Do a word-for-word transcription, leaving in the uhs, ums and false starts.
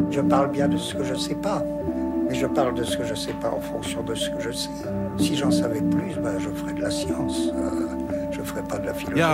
Je parle bien de ce que je ne sais pas, mais je parle de ce que je ne sais pas en fonction de ce que je sais. Si j'en savais plus, ben, je ferais de la science, euh, je ne ferais pas de la philosophie.